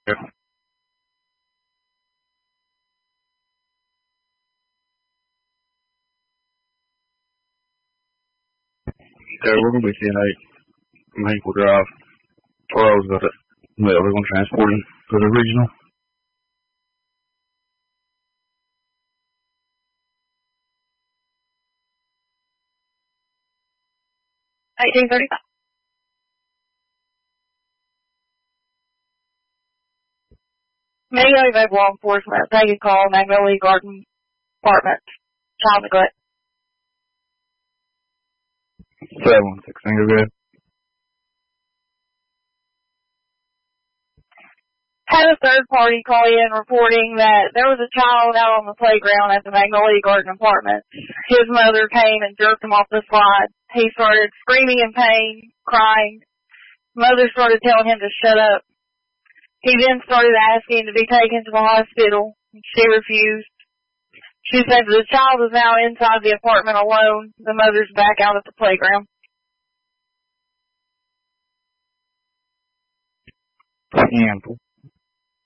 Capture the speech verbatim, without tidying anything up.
Yeah. Okay, we're gonna be seeing eight Maple Drive. Charles got it. Well, we're gonna transport him to the regional. eighteen thirty-five. Magnolia Bay Law Enforcement, take a call, Magnolia Garden Apartment, child neglect. seven six, go ahead. Had a third party call in reporting that there was a child out on the playground at the Magnolia Garden Apartments. His mother came and jerked him off the slide. He started screaming in pain, crying. Mother started telling him to shut up. He then started asking to be taken to the hospital. She refused. She said the child is now inside the apartment alone. The mother's back out at the playground. Handful.